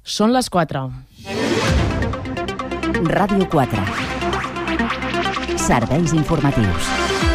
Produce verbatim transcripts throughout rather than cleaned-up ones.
Són les quatre. Ràdio quatre. Serveis informatius.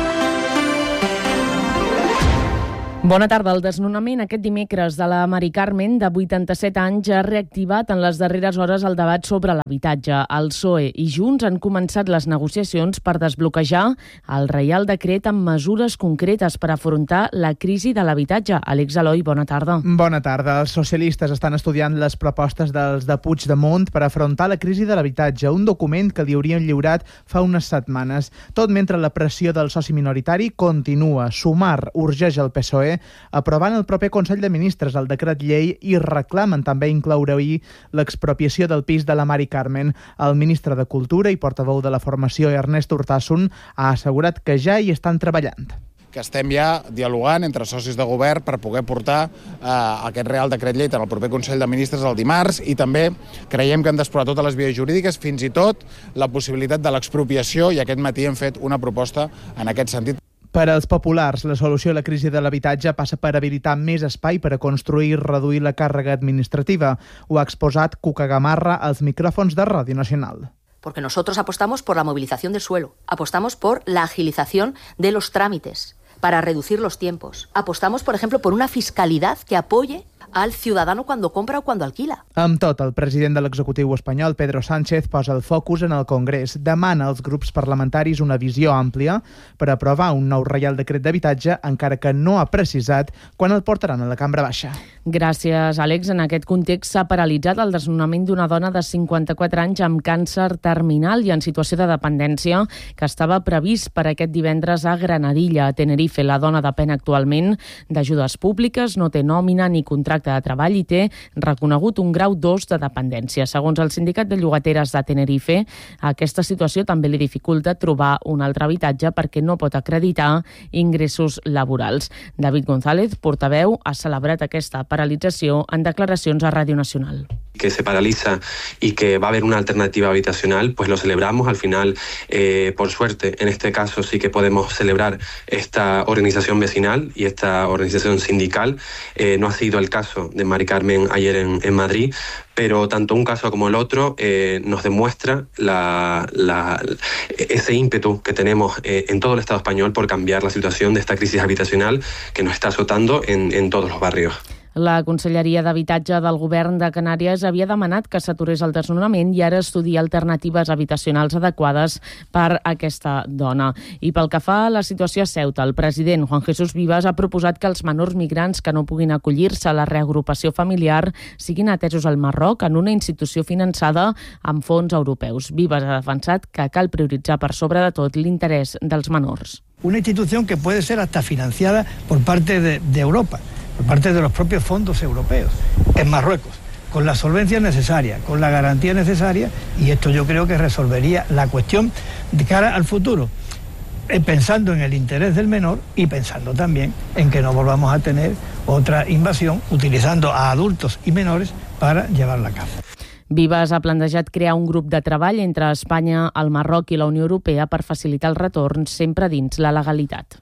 Bona tarda. El desnonament aquest dimecres de la Mari Carmen, de vuitanta-set anys, ha reactivat en les darreres hores el debat sobre l'habitatge. El P S O E i Junts han començat les negociacions per desbloquejar el Reial Decret amb mesures concretes per afrontar la crisi de l'habitatge. Àlex Aloi, bona tarda. Bona tarda. Els socialistes estan estudiant les propostes dels de Puigdemont per afrontar la crisi de l'habitatge, un document que li haurien lliurat fa unes setmanes. Tot mentre la pressió del soci minoritari continua. Sumar urgeix el P S O E aprovant el proper Consell de Ministres el decret llei i reclamen també incloure-hi l'expropiació del pis de la Mari Carmen. El ministre de Cultura i portaveu de la formació, Ernest Urtasun, ha assegurat que ja hi estan treballant. Que estem ja dialogant entre socis de govern per poder portar eh, aquest Real Decret Llei en el proper Consell de Ministres el dimarts, i també creiem que hem d'explorar totes les vies jurídiques, fins i tot la possibilitat de l'expropiació, i aquest matí hem fet una proposta en aquest sentit. Per als populars, la solució a la crisi de l'habitatge passa per habilitar més espai per a construir i reduir la càrrega administrativa. Ho ha exposat Cuca Gamarra als micròfons de Ràdio Nacional. Porque nosotros apostamos por la movilización del suelo, apostamos por la agilización de los trámites para reducir los tiempos. Apostamos, por ejemplo, por una fiscalidad que apoye al ciudadano cuando compra o cuando alquila. Amb tot, el president de l'executiu espanyol, Pedro Sánchez, posa el focus en el Congrés. Demana als grups parlamentaris una visió àmplia per aprovar un nou Reial Decret d'habitatge, encara que no ha precisat quan el portaran a la cambra baixa. Gràcies, Àlex. En aquest context s'ha paralitzat el desnonament d'una dona de cinquanta-quatre anys amb càncer terminal i en situació de dependència que estava previst per aquest divendres a Granadilla, a Tenerife. La dona depèn actualment d'ajudes públiques, no té nòmina ni contracte de treball i té reconegut un grau dos de dependència. Segons el Sindicat de Llogateres de Tenerife, aquesta situació també li dificulta trobar un altre habitatge perquè no pot acreditar ingressos laborals. David González, portaveu, ha celebrat aquesta paralització en declaracions a Ràdio Nacional. Que se paraliza y que va a haber una alternativa habitacional, pues lo celebramos. Al final, eh, por suerte, en este caso sí que podemos celebrar esta organización vecinal y esta organización sindical. Eh, no ha sido el caso de Mari Carmen ayer en, en Madrid, pero tanto un caso como el otro eh, nos demuestra la, la, ese ímpetu que tenemos eh, en todo el Estado español por cambiar la situación de esta crisis habitacional que nos está azotando en, en todos los barrios. La Conselleria d'Habitatge del Govern de Canàries havia demanat que s'aturés el desnonament i ara estudia alternatives habitacionals adequades per a aquesta dona. I pel que fa a la situació a Ceuta, el president Juan Jesús Vivas ha proposat que els menors migrants que no puguin acollir-se a la reagrupació familiar siguin atesos al Marroc en una institució finançada amb fons europeus. Vivas ha defensat que cal prioritzar per sobre de tot l'interès dels menors. Una institución que puede ser hasta financiada por parte de, de Europa, por parte de los propios fondos europeos, en Marruecos, con la solvencia necesaria, con la garantía necesaria, y esto yo creo que resolvería la cuestión de cara al futuro, eh, pensando en el interés del menor y pensando también en que no volvamos a tener otra invasión utilizando a adultos y menores para llevarla a cabo. Vivas ha plantejat crear un grup de treball entre Espanya, el Marroc i la Unió Europea per facilitar el retorn sempre dins la legalitat.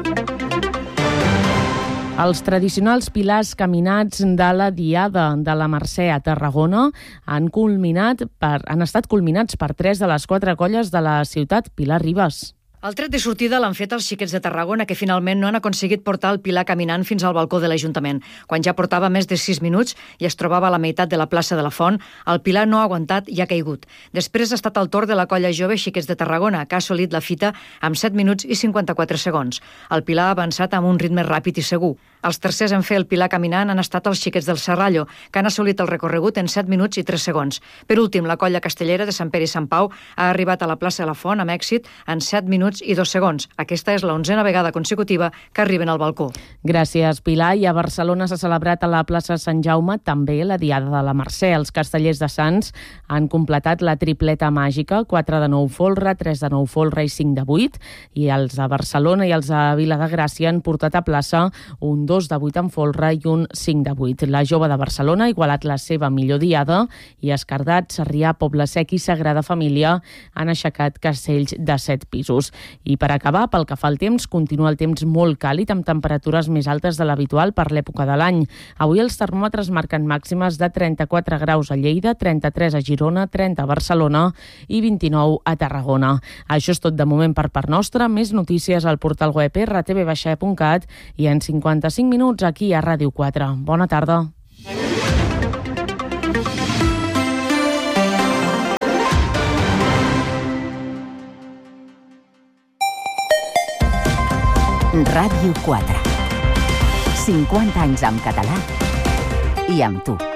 Els tradicionals pilars caminats de la Diada de la Mercè a Tarragona han, culminat per, han estat culminats per tres de les quatre colles de la ciutat. Pilar Ribas. El tret de sortida l'han fet els xiquets de Tarragona, que finalment no han aconseguit portar el Pilar caminant fins al balcó de l'Ajuntament. Quan ja portava més de sis minuts i es trobava a la meitat de la plaça de la Font, el Pilar no ha aguantat i ha caigut. Després ha estat el torn de la colla jove Xiquets de Tarragona, que ha assolit la fita amb set minuts i cinquanta-quatre segons. El Pilar ha avançat amb un ritme ràpid i segur. Els tercers en fer el Pilar caminant han estat els Xiquets del Serrallo, que han assolit el recorregut en set minuts i tres segons. Per últim, la colla castellera de Sant Pere i Sant Pau ha arribat a la plaça de la Font amb èxit en set minuts i dos segons. Aquesta és l'onzena vegada consecutiva que arriben al balcó. Gràcies, Pilar. I a Barcelona s'ha celebrat a la plaça Sant Jaume també la Diada de la Mercè. Els castellers de Sants han completat la tripleta màgica, quatre de nou folre, tres de nou folre i cinc de vuit, i els de Barcelona i els de Vila de Gràcia han portat a plaça un dos de vuit en folre i un cinc de vuit. La jove de Barcelona ha igualat la seva millor diada i Escardat, Sarrià, Poble Sec i Sagrada Família han aixecat castells de set pisos. I per acabar, pel que fa al temps, continua el temps molt càlid amb temperatures més altes de l'habitual per l'època de l'any. Avui els termòmetres marquen màximes de trenta-quatre graus a Lleida, trenta-tres a Girona, trenta a Barcelona i vint-i-nou a Tarragona. Això és tot de moment per part nostra. Més notícies al portal web r t v baix e punt cat i en cinquanta-cinc minuts aquí a Ràdio quatre. Bona tarda. Ràdio quatre. cinquanta anys en català i amb tu.